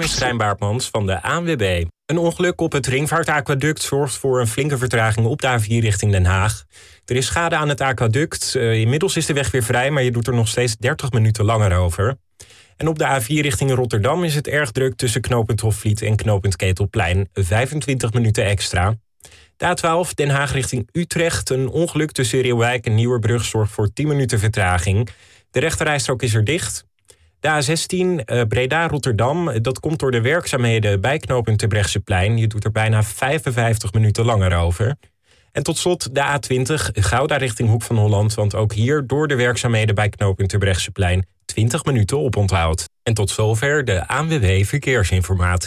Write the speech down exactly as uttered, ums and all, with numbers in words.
is Stijn Baartmans van de A N W B. Een ongeluk op het Ringvaartaquaduct zorgt voor een flinke vertraging op de A vier richting Den Haag. Er is schade aan het aquaduct. Uh, inmiddels is de weg weer vrij, maar je doet er nog steeds dertig minuten langer over. En op de A vier richting Rotterdam is het erg druk tussen knooppunt Hofvliet en knooppunt Ketelplein. vijfentwintig minuten extra. De A twaalf Den Haag richting Utrecht. Een ongeluk tussen Reeuwijk en Nieuwerbrug zorgt voor tien minuten vertraging. De rechterrijstrook is er dicht. De A zestien uh, Breda-Rotterdam, dat komt door de werkzaamheden bij knooppunt Terbrechtseplein. Je doet er bijna vijfenvijftig minuten langer over. En tot slot de A twintig Gouda richting Hoek van Holland. Want ook hier door de werkzaamheden bij knooppunt Terbrechtseplein twintig minuten oponthoud. En tot zover de A N W B Verkeersinformatie.